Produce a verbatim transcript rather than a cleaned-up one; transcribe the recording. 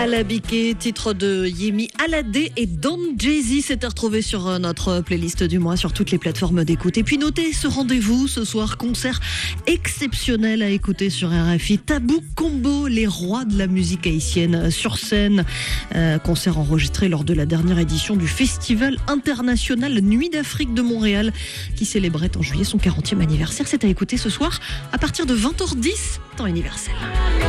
Alabiké, titre de Yemi Alade et Don Jay-Z, s'est retrouvé sur notre playlist du mois sur toutes les plateformes d'écoute. Et puis notez ce rendez-vous ce soir, concert exceptionnel à écouter sur R F I. Tabou Combo, les rois de la musique haïtienne sur scène. Euh, concert enregistré lors de la dernière édition du Festival international Nuit d'Afrique de Montréal qui célébrait en juillet son quarantième anniversaire. C'est à écouter ce soir à partir de vingt heures dix, temps universel.